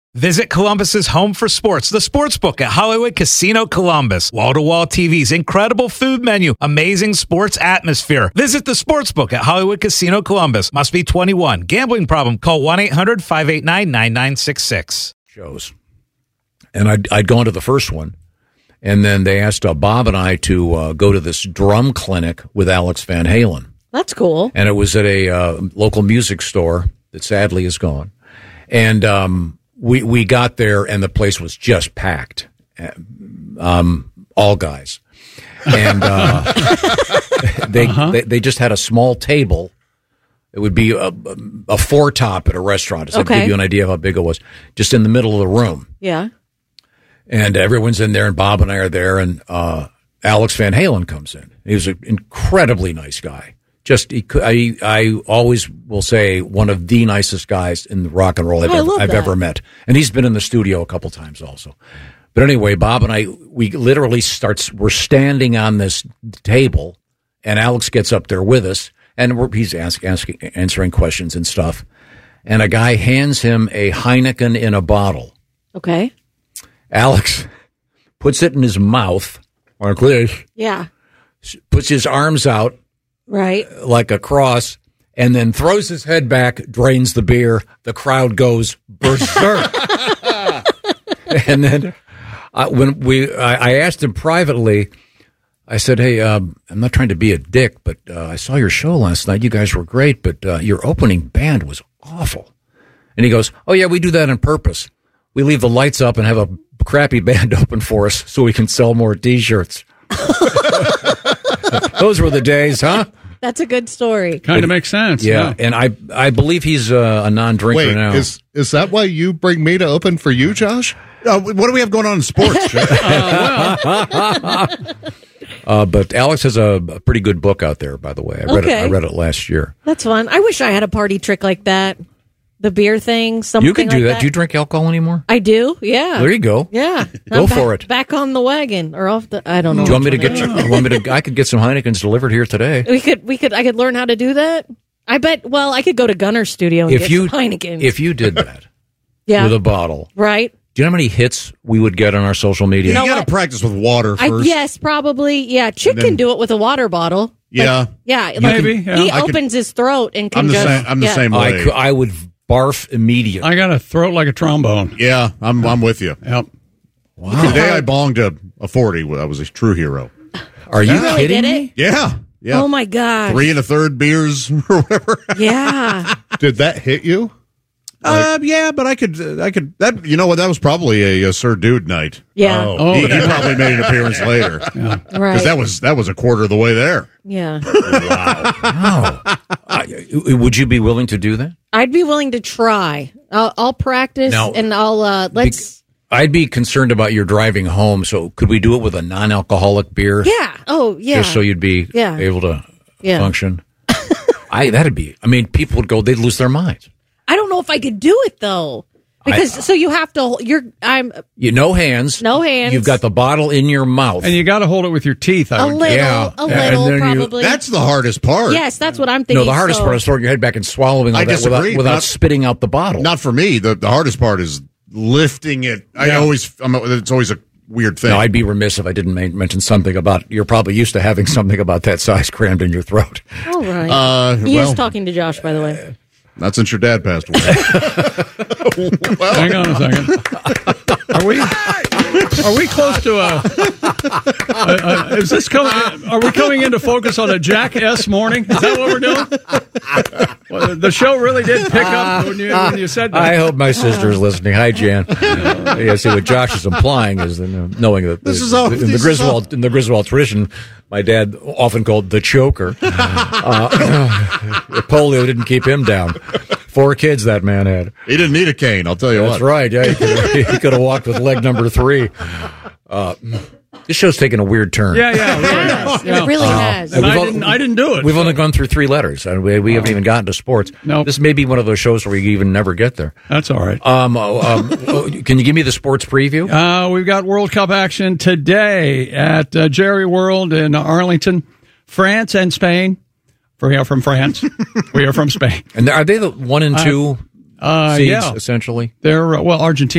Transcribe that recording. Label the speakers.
Speaker 1: Visit Columbus's home for sports, the Sportsbook at Hollywood Casino Columbus. Wall-to-wall TVs, incredible food menu, amazing sports atmosphere. Visit the Sportsbook at Hollywood Casino Columbus. Must be 21. Gambling problem? Call 1-800-589-9966.
Speaker 2: Shows. And I'd gone to the first one, and then they asked Bob and I to go to this drum clinic with Alex Van Halen.
Speaker 3: That's cool.
Speaker 2: And it was at a local music store that sadly is gone. And we got there, and the place was just packed, all guys. And they just had a small table. It would be a four-top at a restaurant. So to give you an idea of how big it was, just in the middle of the room.
Speaker 3: Yeah.
Speaker 2: And everyone's in there, and Bob and I are there, and Alex Van Halen comes in. He was an incredibly nice guy. I always will say one of the nicest guys in the rock and roll I've ever met. And he's been in the studio a couple times also. But anyway, Bob and I, we literally we're standing on this table, and Alex gets up there with us, and he's answering questions and stuff. And a guy hands him a Heineken in a bottle.
Speaker 3: Okay.
Speaker 2: Alex puts it in his mouth, like this.
Speaker 3: Yeah.
Speaker 2: Puts his arms out.
Speaker 3: Right.
Speaker 2: Like a cross, and then throws his head back, drains the beer. The crowd goes berserk. And then I asked him privately, I said, hey, I'm not trying to be a dick, but I saw your show last night. You guys were great, but your opening band was awful. And he goes, oh, yeah, we do that on purpose. We leave the lights up and have a crappy band open for us so we can sell more T-shirts. Those were the days, huh?
Speaker 3: That's a good story.
Speaker 4: Kind of makes sense.
Speaker 2: Yeah, and I believe he's a non-drinker now.
Speaker 5: Is that why you bring me to open for you, Josh? What do we have going on in sports?
Speaker 2: But Alex has a pretty good book out there, by the way. I read it last year.
Speaker 3: That's fun. I wish I had a party trick like that. The beer thing, something
Speaker 2: you could do
Speaker 3: like
Speaker 2: that. Do you drink alcohol anymore?
Speaker 3: I do, yeah.
Speaker 2: There you go.
Speaker 3: Yeah.
Speaker 2: Go for it.
Speaker 3: Back on the wagon or off the, I don't know.
Speaker 2: Do you want me to get I could get some Heinekens delivered here today.
Speaker 3: I could learn how to do that. I bet, I could go to Gunner's studio and get some Heinekens.
Speaker 2: If you did that
Speaker 3: yeah.
Speaker 2: with a bottle.
Speaker 3: Right.
Speaker 2: Do you know how many hits we would get on our social media?
Speaker 5: You got to practice with water first.
Speaker 3: Yes, probably. Yeah, Chick can do it with a water bottle.
Speaker 5: Yeah.
Speaker 3: Maybe. Yeah. He opens his throat and can
Speaker 5: I'm the same way.
Speaker 2: I would barf immediately.
Speaker 4: I got a throat like a trombone.
Speaker 5: Yeah, I'm with you.
Speaker 4: Yep.
Speaker 5: Wow. Today I bonged a 40. I was a true hero.
Speaker 2: Are you
Speaker 3: really
Speaker 2: kidding
Speaker 3: me?
Speaker 5: Yeah.
Speaker 3: Oh my God.
Speaker 5: 3 1/3 beers or whatever.
Speaker 3: Yeah.
Speaker 5: Did that hit you? Yeah, but I could. That you know what? That was probably a Sir Dude night.
Speaker 3: Yeah.
Speaker 5: He probably made an appearance later.
Speaker 3: Yeah. Right.
Speaker 5: Because that was a quarter of the way there.
Speaker 3: Yeah.
Speaker 2: Wow. Would you be willing to do that?
Speaker 3: I'd be willing to try. I'll practice and I'll let's.
Speaker 2: I'd be concerned about your driving home. So could we do it with a non-alcoholic beer?
Speaker 3: Yeah. Oh, yeah.
Speaker 2: Just so you'd be able to function. People would go. They'd lose their minds.
Speaker 3: I don't know if I could do it though, because you have to.
Speaker 2: No hands.
Speaker 3: No hands.
Speaker 2: You've got the bottle in your mouth,
Speaker 4: and you got to hold it with your teeth.
Speaker 3: A little, probably.
Speaker 5: That's the hardest part.
Speaker 3: Yes, that's what I'm thinking.
Speaker 2: No, the hardest part is throwing your head back and swallowing all that without spitting out the bottle.
Speaker 5: Not for me. The hardest part is lifting it. It's always a weird thing.
Speaker 2: No, I'd be remiss if I didn't mention something about. You're probably used to having something about that size crammed in your throat.
Speaker 3: All right. He is talking to Josh, by the way.
Speaker 5: Not since your dad passed away.
Speaker 4: Hang on a second. Are we close to is this coming? Are we coming into focus on a Jack S morning? Is that what we're doing? Well, the show really did pick up when you said that.
Speaker 2: I hope my sister's listening. Hi, Jan. I see what Josh is implying is knowing that in the Griswold tradition, my dad often called the choker. Polio didn't keep him down. 4 kids that man had.
Speaker 5: He didn't need a cane, I'll tell you what.
Speaker 2: That's right. Yeah, he could have walked with leg number 3. This show's taken a weird turn.
Speaker 4: Yeah.
Speaker 3: It really has.
Speaker 4: And I didn't do it.
Speaker 2: We've only gone through 3 letters, and we haven't even gotten to sports.
Speaker 4: No,
Speaker 2: this may be one of those shows where we even never get there.
Speaker 4: That's all right.
Speaker 2: Can you give me the sports preview?
Speaker 4: We've got World Cup action today at Jerry World in Arlington, France and Spain. We are from France. We are from Spain.
Speaker 2: And are they the 1 and 2 seeds, essentially?
Speaker 4: They're Argentina.